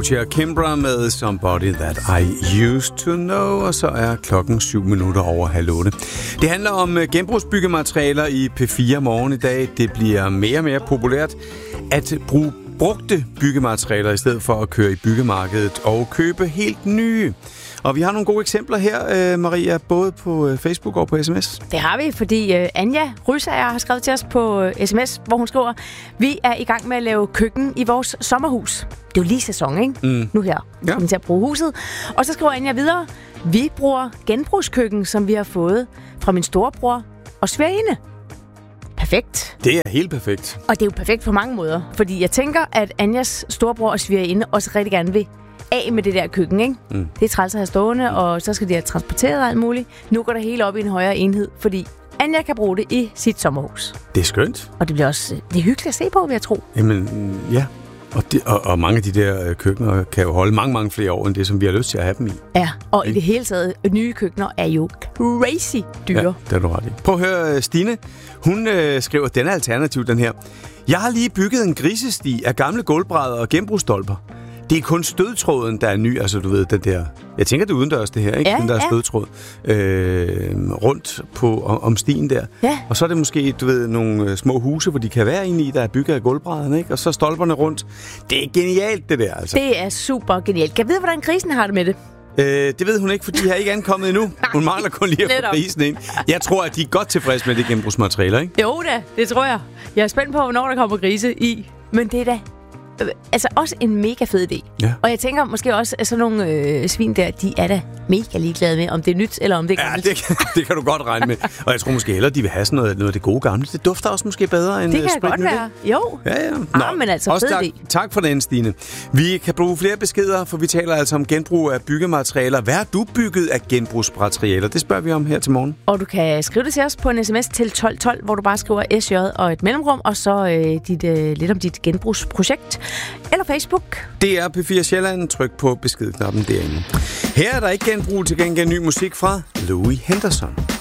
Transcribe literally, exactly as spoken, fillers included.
Georgia Kimbra med Somebody That I Used To Know, og så er klokken syv minutter over halv otte. Det handler om genbrugsbyggematerialer i P fire Morgen i dag. Det bliver mere og mere populært at bruge brugte byggematerialer i stedet for at køre i byggemarkedet og købe helt nye. Og vi har nogle gode eksempler her, Maria, både på Facebook og på sms. Det har vi, fordi Anja Rysager har skrevet til os på sms, hvor hun skriver: vi er i gang med at lave køkken i vores sommerhus. Det er jo lige sæson, ikke? Mm. Nu her. Vi skal ja. til at bruge huset. Og så skriver Anja videre: vi bruger genbrugskøkken, som vi har fået fra min storebror og svigerinde. Perfekt. Det er helt perfekt. Og det er jo perfekt på mange måder. Fordi jeg tænker, at Anjas storebror og svigerinde også rigtig gerne vil af med det der køkken, ikke? Mm. Det er træls at have stående, og så skal de have transporteret alt muligt. Nu går det hele op i en højere enhed, fordi Anja kan bruge det i sit sommerhus. Det er skønt. Og det bliver også det er hyggeligt at se på, vil jeg tro. Jamen, ja. Og, det, og, og mange af de der køkkener kan jo holde mange, mange flere år, end det, som vi har lyst til at have dem i. Ja, og okay. i det hele taget, nye køkkener er jo crazy dyre. Ja, det er du ret i. Prøv at høre, Stine. Hun øh, skriver, den er alternativ, den her. Jeg har lige bygget en grisesti af gamle gulvbrædder og genbrugsstolper. Det er kun stødtråden, der er ny, altså du ved, den der... Jeg tænker, det er udendørs, det her, ikke? Ja, den der ja. stødtråd øh, rundt på, om stien der. Ja. Og så er det måske, du ved, nogle små huse, hvor de kan være inde i, der er bygget af gulvbrædderne, ikke? Og så stolperne rundt. Det er genialt, det der, altså. Det er super genialt. Kan jeg vide, hvordan grisen har det med det? Øh, det ved hun ikke, fordi de har ikke ankommet endnu. Hun mangler kun lige at få grisen ind. Jeg tror, at de er godt tilfredse med det genbrugsmaterialer, ikke? Jo da, det tror jeg. Jeg er spændt på, hvornår der kommer grise i. Men det er da altså også en mega fed idé. Ja. Og jeg tænker måske også, at sådan nogle øh, svin der, de er da mega ligeglade med, om det er nyt, eller om det er gammelt. Ja, det kan, det kan du godt regne med. Og jeg tror måske hellere, de vil have sådan noget, noget af det gode gamle. Det dufter også måske bedre end det kan sprit godt nyt, være. Jo. Ja, ja. Nå, ah, men altså også fed tak, idé. tak for den, Stine. Vi kan bruge flere beskeder, for vi taler altså om genbrug af byggematerialer. Hvad har du bygget af genbrugsmaterialer? Det spørger vi om her til morgen. Og du kan skrive det til os på en sms til tolv tolv, hvor du bare skriver S J og et mellemrum, og så øh, dit, øh, lidt om dit genbrugsprojekt. Eller Facebook. Det er P fire Sjælland. Tryk på beskedknappen derinde. Her er der ikke genbrug, til gengæld ny musik fra Louis Henderson.